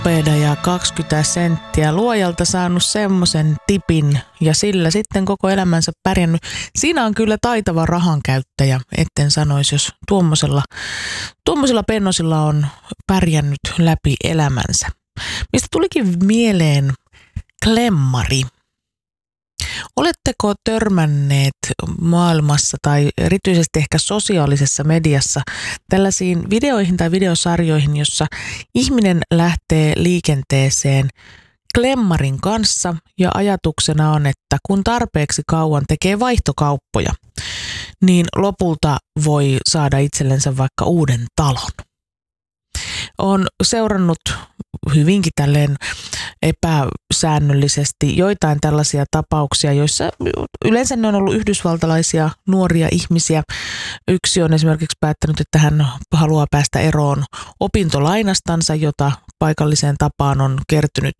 Uppeeda ja 20 senttiä. Luojalta saanut semmoisen tipin ja sillä sitten koko elämänsä pärjännyt. Siinä on kyllä taitava rahankäyttäjä, etten sanoisi, jos tuommoisilla pennosilla on pärjännyt läpi elämänsä. Mistä tulikin mieleen klemmari. Oletteko törmänneet maailmassa tai erityisesti ehkä sosiaalisessa mediassa tällaisiin videoihin tai videosarjoihin, jossa ihminen lähtee liikenteeseen klemmarin kanssa ja ajatuksena on, että kun tarpeeksi kauan tekee vaihtokauppoja, niin lopulta voi saada itsellensä vaikka uuden talon. Olen seurannut hyvinkin tälleen epäsäännöllisesti joitain tällaisia tapauksia, joissa yleensä ne on ollut yhdysvaltalaisia nuoria ihmisiä. Yksi on esimerkiksi päättänyt, että hän haluaa päästä eroon opintolainastansa, jota paikalliseen tapaan on kertynyt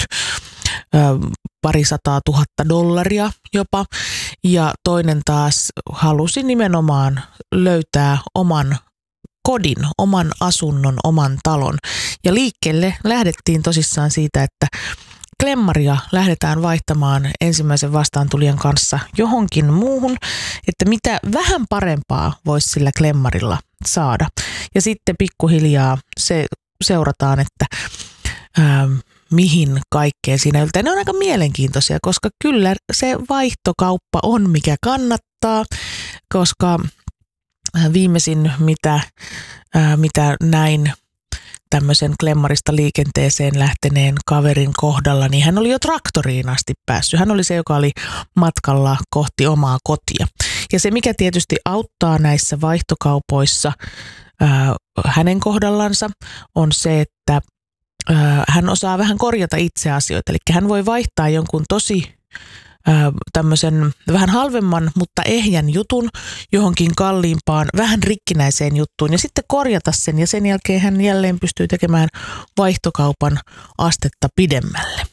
$200,000 jopa. Ja toinen taas halusi nimenomaan löytää oman kodin, oman asunnon, oman talon. Ja liikkeelle lähdettiin tosissaan siitä, että klemmaria lähdetään vaihtamaan ensimmäisen vastaantulijan kanssa johonkin muuhun, että mitä vähän parempaa voisi sillä klemmarilla saada. Ja sitten pikkuhiljaa seurataan, että mihin kaikkeen siinä yltää. Ne on aika mielenkiintoisia, koska kyllä se vaihtokauppa on mikä kannattaa, koska viimeisin, mitä näin tämmöisen klemmarista liikenteeseen lähteneen kaverin kohdalla, niin hän oli jo traktoriin asti päässyt. Hän oli se, joka oli matkalla kohti omaa kotia. Ja se, mikä tietysti auttaa näissä vaihtokaupoissa hänen kohdallansa, on se, että hän osaa vähän korjata itse asioita. Eli hän voi vaihtaa jonkun tosi tämmöisen vähän halvemman, mutta ehjän jutun johonkin kalliimpaan, vähän rikkinäiseen juttuun ja sitten korjata sen ja sen jälkeen hän jälleen pystyy tekemään vaihtokaupan astetta pidemmälle.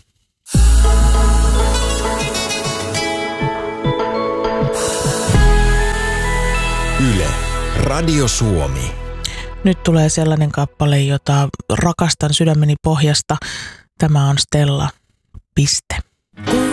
Yle, Radio Suomi. Nyt tulee sellainen kappale, jota rakastan sydämeni pohjasta. Tämä on Stella. Piste.